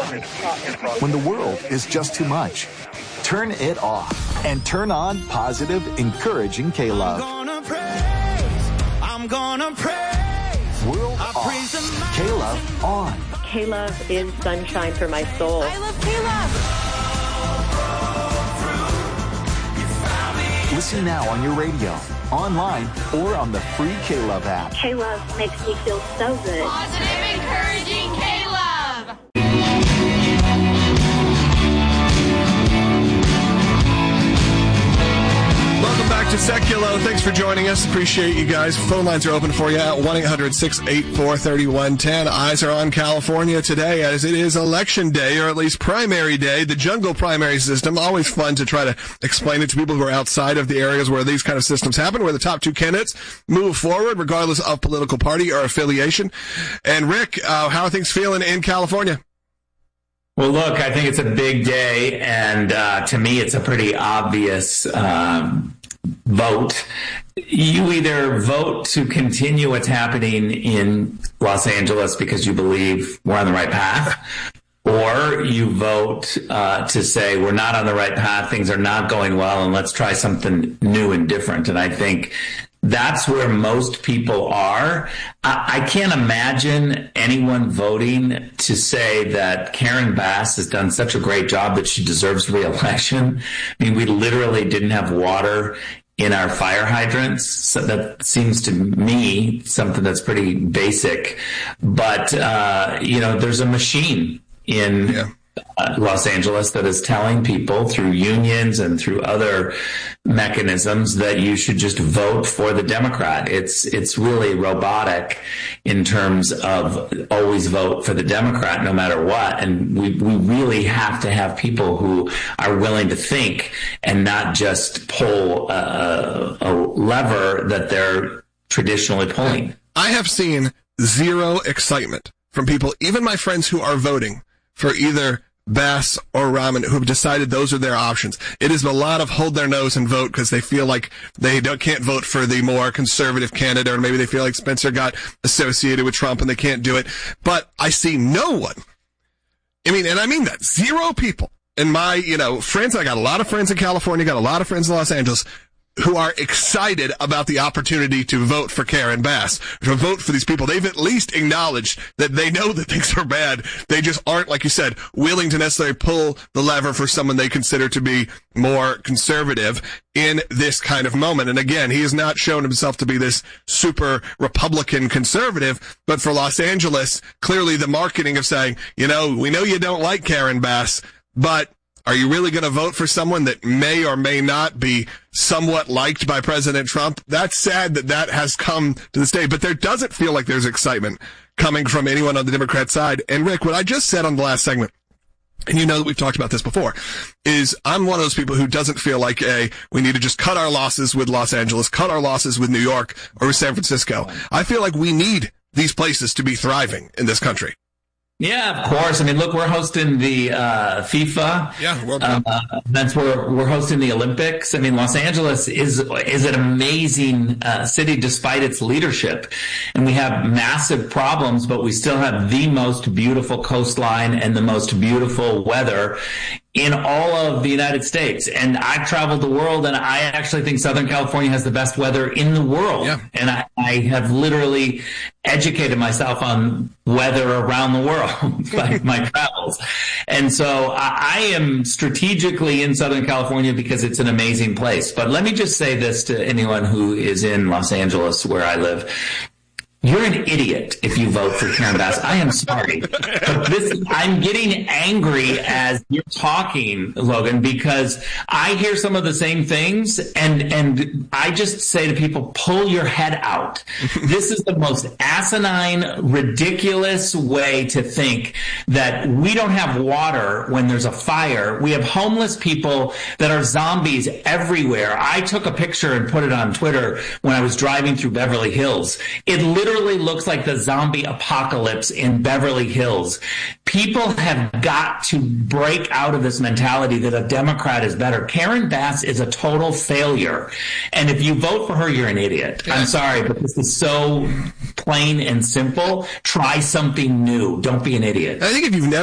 When the world is just too much, turn it off and turn on positive, encouraging K-Love. I'm gonna praise. World off. K-Love on. K-Love is sunshine for my soul. I love K-Love. Listen now on your radio, online, or on the free K-Love app. K-Love makes me feel so good. Positive, encouraging K-Love. Welcome back to Seculo. Thanks for joining us. Appreciate you guys. Phone lines are open for you at 1-800-684-3110. Eyes are on California today as it is election day, or at least primary day. The jungle primary system, always fun to try to explain it to people who are outside of the areas where these kind of systems happen, where the top two candidates move forward regardless of political party or affiliation. And Rick, how are things feeling in California? Well, look, I think it's a big day, and to me, it's a pretty obvious vote. You either vote to continue what's happening in Los Angeles because you believe we're on the right path, or you vote to say we're not on the right path, things are not going well, and let's try something new and different. And I think that's where most people are. I can't imagine anyone voting to say that Karen Bass has done such a great job that she deserves re-election. I mean, we literally didn't have water in our fire hydrants. So that seems to me something that's pretty basic. But, there's a machine in Los Angeles that is telling people through unions and through other mechanisms that you should just vote for the Democrat. It's really robotic in terms of always vote for the Democrat no matter what. And we really have to have people who are willing to think and not just pull a lever that they're traditionally pulling. I have seen zero excitement from people, even my friends who are voting for either Bass or Rahman, who have decided those are their options. It is a lot of hold their nose and vote because they feel like they can't vote for the more conservative candidate, or maybe they feel like Spencer got associated with Trump and they can't do it. But I see no one. And I mean that. Zero people in my, friends. I got a lot of friends in California, got a lot of friends in Los Angeles who are excited about the opportunity to vote for Karen Bass, to vote for these people. They've at least acknowledged that they know that things are bad. They just aren't, like you said, willing to necessarily pull the lever for someone they consider to be more conservative in this kind of moment. And again, he has not shown himself to be this super Republican conservative, but for Los Angeles, clearly the marketing of saying, we know you don't like Karen Bass, but are you really going to vote for someone that may or may not be somewhat liked by President Trump? That's sad that has come to this day, but there doesn't feel like there's excitement coming from anyone on the Democrat side. And Rick, what I just said on the last segment, and you know that we've talked about this before, is I'm one of those people who doesn't feel like we need to just cut our losses with Los Angeles, cut our losses with New York or with San Francisco. I feel like we need these places to be thriving in this country. Yeah, of course. I mean, look, we're hosting the FIFA World Cup events. We're hosting the Olympics. I mean, Los Angeles is an amazing city despite its leadership, and we have massive problems, but we still have the most beautiful coastline and the most beautiful weather in all of the United States. And I've traveled the world, and I actually think Southern California has the best weather in the world. Yeah. And I have literally educated myself on weather around the world by my travels. And so I am strategically in Southern California because it's an amazing place. But let me just say this to anyone who is in Los Angeles, where I live. You're an idiot if you vote for Karen Bass. I am sorry. But I'm getting angry as you're talking, Logan, because I hear some of the same things, and I just say to people, pull your head out. This is the most asinine, ridiculous way to think that we don't have water when there's a fire. We have homeless people that are zombies everywhere. I took a picture and put it on Twitter when I was driving through Beverly Hills. It literally looks like the zombie apocalypse in Beverly Hills. People have got to break out of this mentality that a Democrat is better. Karen Bass is a total failure. And if you vote for her, you're an idiot. I'm sorry, but this is so plain and simple. Try something new. Don't be an idiot. I think if you've never